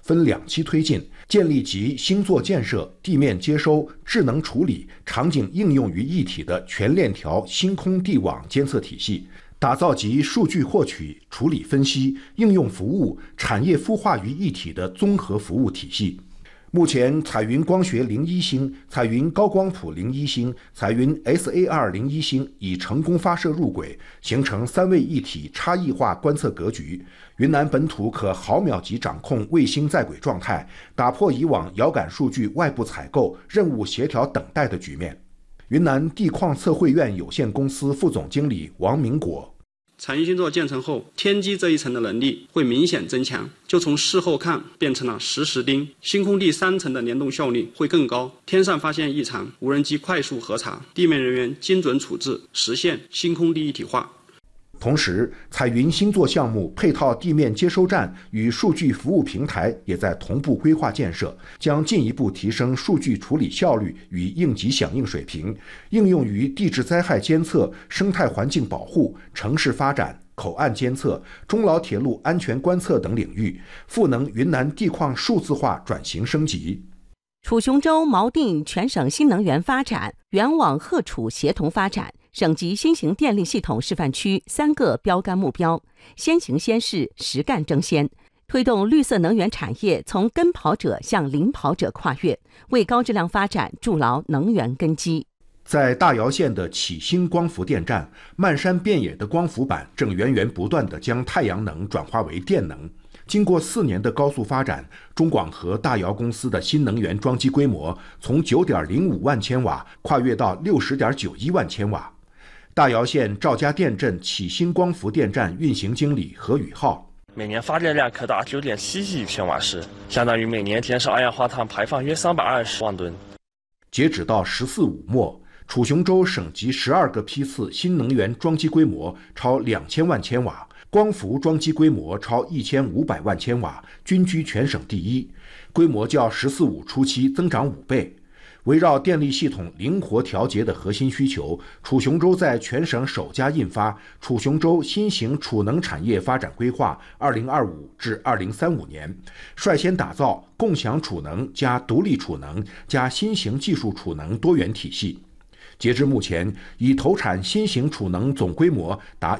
分2期推进，建立集星座建设、地面接收、智能处理、场景应用于一体的全链条星空地网监测体系，打造集数据获取、处理分析、应用服务、产业孵化于一体的综合服务体系。目前，彩云光学01星、彩云高光谱01星、彩云 SAR01星已成功发射入轨，形成3位一体差异化观测格局。云南本土可毫秒级掌控卫星在轨状态，打破以往遥感数据外部采购、任务协调等待的局面。云南地矿测绘院有限公司副总经理王明国。 彩云星座建成后，天基这一层的能力会明显增强，就从事后看变成了实钉。星空地3层的联动效率会更高，天上发现异常，无人机快速核查，地面人员精准处置，实现星空地一体化。 同时，彩云星座项目配套地面接收站与数据服务平台也在同步规划建设，将进一步提升数据处理效率与应急响应水平，应用于地质灾害监测、生态环境保护、城市发展、口岸监测、中老铁路安全观测等领域，赋能云南地矿数字化转型升级。 楚雄州锚定全省新能源发展、原网荷楚协同发展、省级新型电力系统示范区3个标杆目标，先行先试，实干争先，推动绿色能源产业从跟跑者向领跑者跨越，为高质量发展筑牢能源根基。 在大姚县的启兴光伏电站，漫山遍野的光伏板正源源不断地将太阳能转化为电能。经过4年的高速发展，中广核大姚公司的新能源装机规模从 9.05 万千瓦跨越到 60.91 万千瓦。大姚县赵家店镇启兴光伏电站运行经理何宇浩： 每年发电量可达 9.7亿千瓦时，相当于每年减少二氧化碳排放约320万吨。 截止到14/5末，楚雄州省级12个批次新能源装机规模超2000万千瓦，光伏装机规模超1500万千瓦，均居全省第一，规模较14/5初期增长5倍。围绕电力系统灵活调节的核心需求，楚雄州在全省首家印发《楚雄州新型储能产业发展规划（2025至2035年）》，率先打造共享储能加独立储能加新型技术储能多元体系。截至目前，已投产新型储能总规模达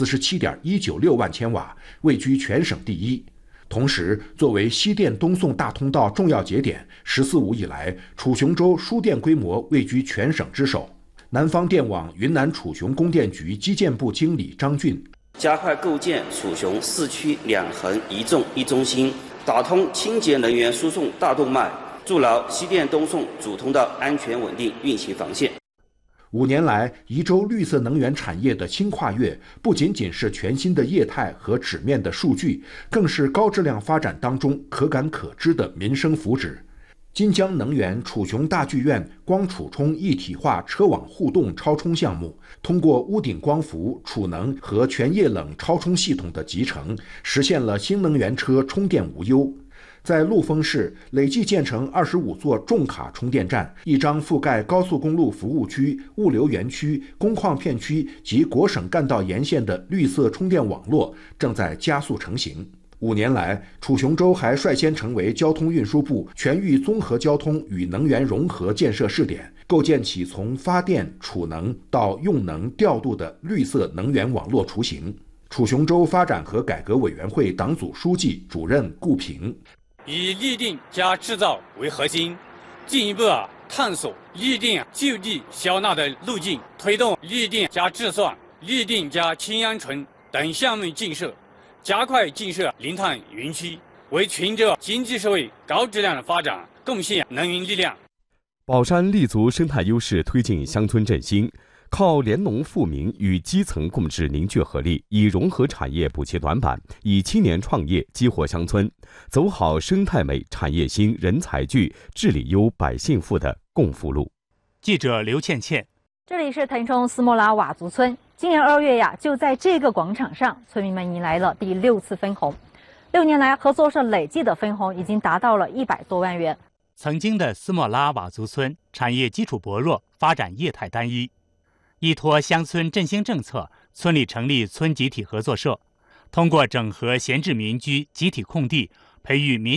147.196 万千瓦，位居全省第一。同时，作为西电东送大通道重要节点，14/5以来，楚雄州输电规模位居全省之首。南方电网云南楚雄供电局基建部经理张俊： 加快构建楚雄4区2横1纵1中心，打通清洁能源输送大动脉，筑牢西电东送主通道安全稳定运行防线。 5年来，宜州绿色能源产业的新跨越，不仅仅是全新的业态和纸面的数据，更是高质量发展当中可感可知的民生福祉。金江能源楚雄大剧院光储充一体化车网互动超充项目，通过屋顶光伏、储能和全液冷超充系统的集成，实现了新能源车充电无忧。在陆丰市，累计建成25座重卡充电站，1张覆盖高速公路服务区、物流园区、工矿片区及国省干道沿线的绿色充电网络正在加速成型。5年来，楚雄州还率先成为交通运输部全域综合交通与能源融合建设试点，构建起从发电、储能到用能调度的绿色能源网络雏形。楚雄州发展和改革委员会党组书记、主任顾平： 以立定加制造为核心，进一步探索立定就地消纳的路径，推动立定加制算、立定加氢氧醇等项目建设，加快建设零碳园区，为群众经济社会高质量的发展贡献能源力量。 宝山立足生态优势，推进乡村振兴。靠联农富民与基层共治凝聚合力，以融合产业补齐短板，以青年创业激活乡村，走好生态美、产业兴、人才聚、治理优、百姓富的共富路。 记者刘倩倩。 这里是腾冲斯莫拉佤族村，今年2月呀，就在这个广场上，村民们迎来了第6次分红。6年来，合作社累计的分红已经达到了100多万元。 曾经的斯莫拉佤族村产业基础薄弱，发展业态单一。依托乡村振兴政策，村里成立村集体合作社，通过整合闲置民居集体空地，培育民